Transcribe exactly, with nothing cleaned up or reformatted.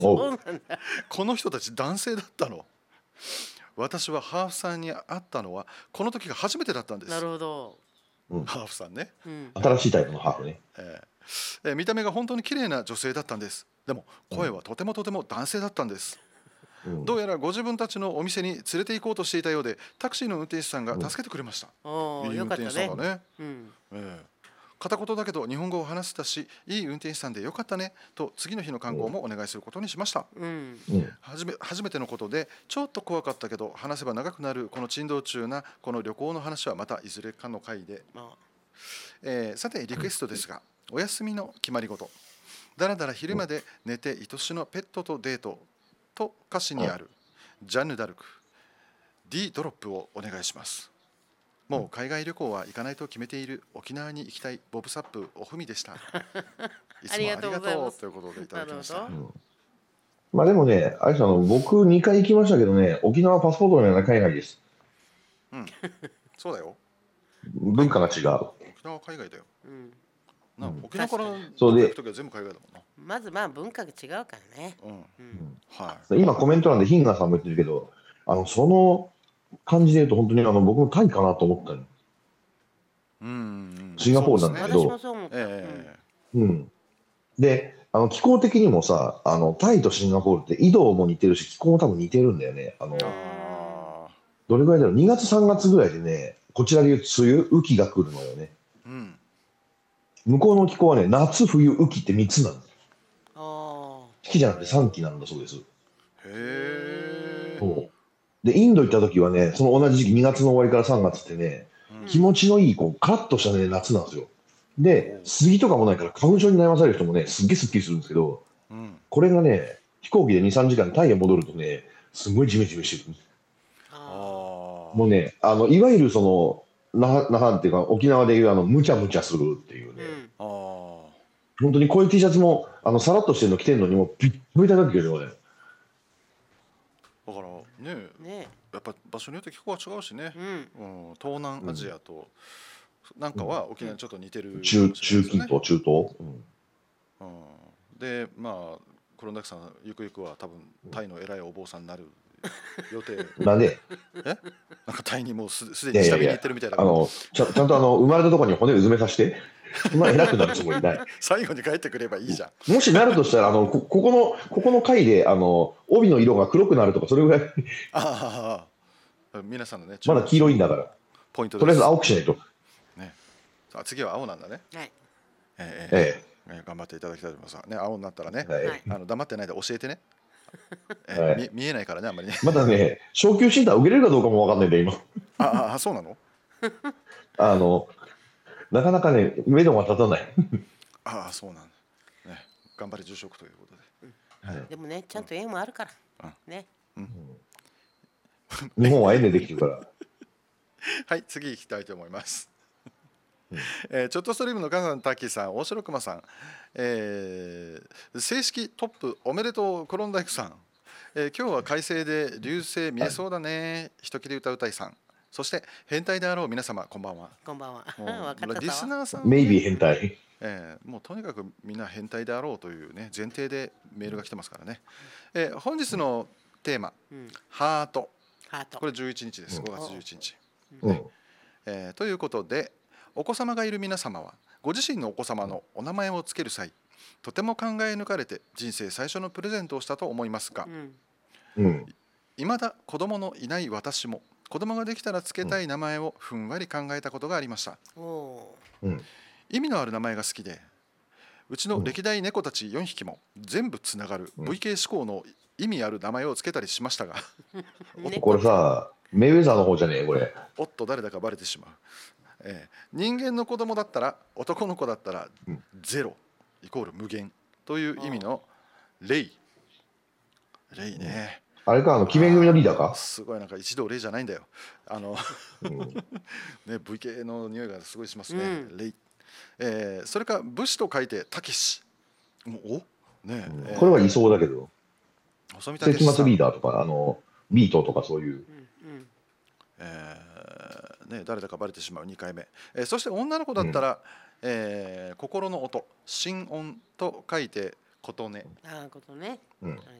そうなんだ。 この人たち男性だったの。私はハーフさんに会ったのはこの時が初めてだったんです。 なるほど。 うん、 ハーフさんね、 うん。 新しいタイプのハーフね。 えーえー見た目が本当に綺麗な女性だったんです。でも声はとてもとても男性だったんです。 うん、 どうやらご自分たちのお店に連れて行こうとしていたようで、タクシーの運転手さんが助けてくれました。 おー、 いい運よかった転手さんね。 だね。 うん。 ええ片言だけど日本語を話せたし、いい運転手さんでよかったねと次の日の観光もお願いすることにしました。 うん。 うん、 はじめ初めてのことでちょっと怖かったけど、話せば長くなるこの珍道中なこの旅行の話はまたいずれかの回で。 まあ、 えーさてリクエストですが、お休みの決まり事、だらだら昼まで寝て愛しのペットとデートと歌詞にあるジャンヌ・ダルク D ドロップをお願いします。もう海外旅行は行かないと決めている沖縄に行きたいボブサップおふみでした。いつもありがとうということでいただきました。 なるほうん。まあでもね、あれさん、あの僕にかい行きましたけどね、沖縄パスポートのような海外です。 うん、そうだよ。 文化が違う。 沖縄は海外だよ。 うん。 なうん沖縄からそうで行くときは全部海外だもんな。 まずまあ文化が違うからね。 うん、 うん。 は今コメント欄でヒンガーさんも言ってるけど、あのその感じで言うと本当にあの僕もタイかなと思ったの。 い。うん、 シンガポールなんだけど私もそう思った。 えうん。で、あの気候的にもさ、あのタイとシンガポールって緯度も似てるし、気候も多分似てるんだよね。あのえああ、 どれぐらいだろう、にがつさんがつぐらいでね、こちらでいう梅雨、雨季が来るのよね。 うん、 向こうの気候はね、夏、冬、雨季ってみっつなんです。 あ四季じゃなくてさんきなんだそうです。 へえ。 そうで、インド行った時はね、その同じ時期、にがつの終わりからさんがつってね、 うん気持ちのいい、こう、カラッとしたね、夏なんですよ。で、杉とかもないから、花粉症に悩まされる人もね、すっげえスッキリするんですけど、 うん、 これがね、飛行機でに、さんじかんタイへ戻るとね、すごいジメジメしてる。 あ。ああもうね、あの、いわゆるその、那覇、那覇っていうか、沖縄でいうあの、むちゃむちゃするっていうあ。うね、 ん。 あ、あ本当にこういう T シャツも、あの、さらっとしてるの着てるのにも、びっくり高くけどね。 あ、だからね、 ね。 やっぱ場所によって気候は違うしね。 うん。 うん、東南アジアとなんかは沖縄にちょっと似てるかもし中、 れない中ですよね。 近東、中東。うんうん、で、まあ黒崎さんゆくゆくは多分タイの偉いお坊さんになる予定。 なんで、 え？なんかタイにもうすすいでに下見にやいやいや、 行ってるみたいだから。 あの、ちゃちゃんとあの、生まれたところに骨をうずめさせて、そんな偉くなるつもりない。 最後に帰ってくればいいじゃん。 もしなるとしたら、あの、こ、ここの、ここの回で、あの、帯の色が黒くなるとか、それぐらい、 ああ、皆さんのね、 まだ黄色いんだから、 ポイントとりあえずです。 青くしないと。 ね、あ、次は青なんだね。 はい。 えええええ頑張っていただきたいと思います。ね、青になったらねえ、、はい。 はいあの黙ってないで教えてね。ええはい見見えないからね、あんまりね。 まだね、昇級診断受けれるかどうかもわかんないんだよ、今。 ああ、そうなの？ あの、なかなかね、目処が立たない。 ああ、そうなんだ。ね、頑張れ住職ということで。 はいでもね、ちゃんと縁もあるからうん。 ね。 日本は円でできてるから。 はい、次行きたいと思います。 うんえーちょっとストリームのカさん、タッキーさん、大城熊さん、えー正式トップおめでとうコロン大工さん、えー今日は快晴で流星見えそうだね、人切り歌うたいさん、そして変態であろう皆様こんばんは。 こんばんは。 もうわかったリスわ。 ナーさんはね、 メイビー変態。 えーもうとにかくみんな変態であろうというね前提でメールが来てますからね。えー本日のテーマ、 うん。 ハート、 ハート。 これじゅういちにちです。 うんごがつじゅういちにち。 うん。 えーということで、お子様がいる皆様はご自身のお子様のお名前をつける際、とても考え抜かれて人生最初のプレゼントをしたと思いますがう、ん。 うん。 いまだ子供のいない私も子供ができたらつけたい名前をふんわり考えたことがありました。 おおうん。 意味のある名前が好きで、うちの歴代猫たちよんひきも全部つながる ブイケー 思考の意味ある名前をつけたりしましたが、 ー。 これさ、メイウェザーの方じゃねえ、これ。 おっと誰だかバレてしまう。えー人間の子供だったら、男の子だったらうんゼロイコール無限という意味のレイ。レイね。 あれか、あの、鬼面組のリーダーか。 すごい、なんか一度レイじゃないんだよ。あのうん。 ね、ブイケー の匂いがすごいしますね。 うんレイ。えーそれか武士と書いてたけし。もうおねうんえーこれはいそうだけど、 細見武世紀末リーダー、 ダーとか、あの、ビートとかそういう。 うんうん。 えーね、誰だかバレてしまうにかいめ、えーそして女の子だったら、えー心の音、心音と書いて琴音。 ああ、ことね。 うんあれ